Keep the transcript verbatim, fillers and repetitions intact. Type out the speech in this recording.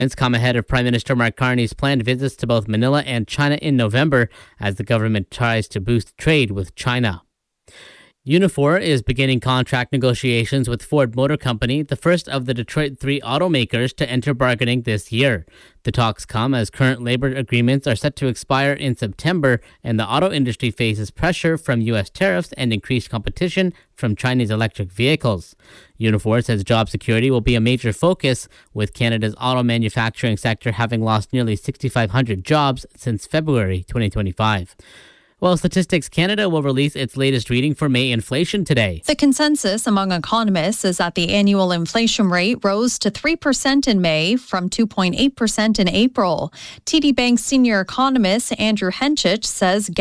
It's come ahead of Prime Minister Mark Carney's planned visits to both Manila and China in November as the government tries to boost trade with China. Unifor is beginning contract negotiations with Ford Motor Company, the first of the Detroit three automakers to enter bargaining this year. The talks come as current labor agreements are set to expire in September, and the auto industry faces pressure from U S tariffs and increased competition from Chinese electric vehicles. Unifor says job security will be a major focus, with Canada's auto manufacturing sector having lost nearly six thousand five hundred jobs since February twenty twenty-five. Well, Statistics Canada will release its latest reading for May inflation today. The consensus among economists is that the annual inflation rate rose to three percent in May from two point eight percent in April. T D Bank's senior economist Andrew Henchich says